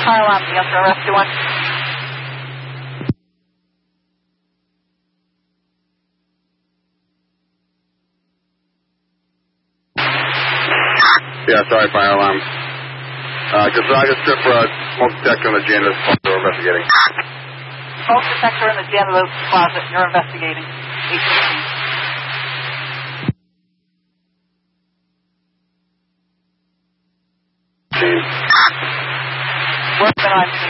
fire alarm, answer rescue 1. Yeah, sorry, fire alarm. Gonzaga Strip Road, smoke detector in the janitor's closet, we're investigating. Smoke detector in the janitor's closet, you're investigating. 18. Workman on